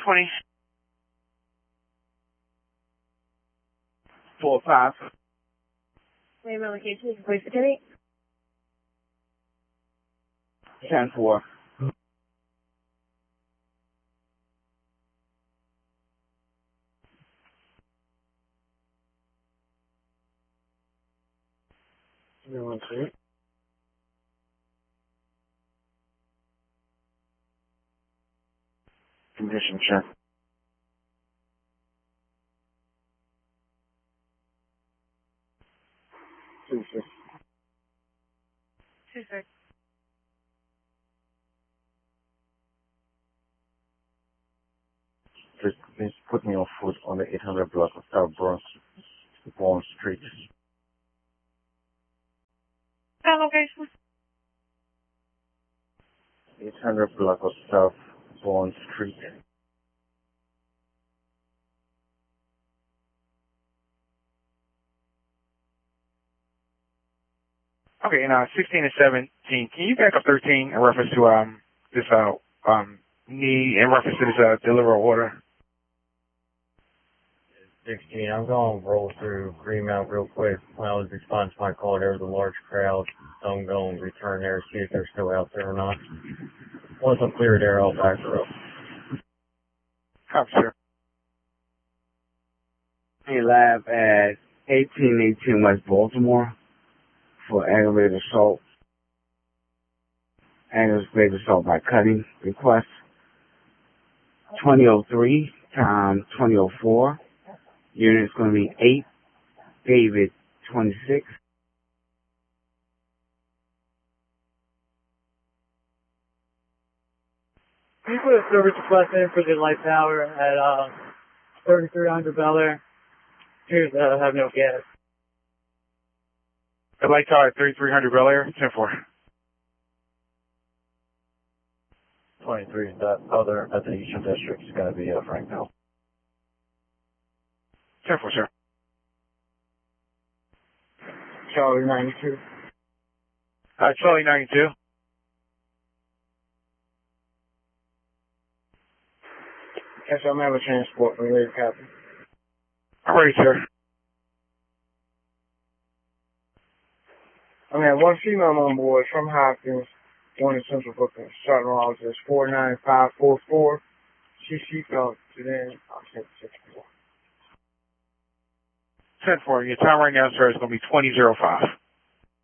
20. 4-5. Name and location, you can place the ticket. 10-4. One, two. Condition check. Two, six. 2-6. Please put me on foot on the 800 block of South Bond Street. That location? 800 block of South Bond Street. Okay, and 16 and 17. Can you back up 13 in reference to this need in reference to this deliver order? 16. I'm going to roll through Greenmount real quick. When I was responding to my call, there was a large crowd, so I'm going to return there, see if they're still out there or not. Once I'm clear there, I'll back her up. Copy, sir. Hey, lab at 1818 West Baltimore for aggravated assault. Aggravated assault by cutting request. 2003 times 2004. Unit's going to be 8, David 26. Can you put a service request in for the light tower at 3300 Bel Air? Appears to have no gas. The light tower at 3300 Bel Air, 10-4. 23, that other at the Eastern District is going to be Frank Bell. 10-4, sir. Charlie 92. Charlie 92. Yes, I'm having transport from Lady Captain. I'm ready, sir. I mean, one female on board from Hopkins, going to Central Brooklyn. Starting off as 49544. She felt today. I'll say 64. 10-4. Your time right now, sir, is going to be 20:05.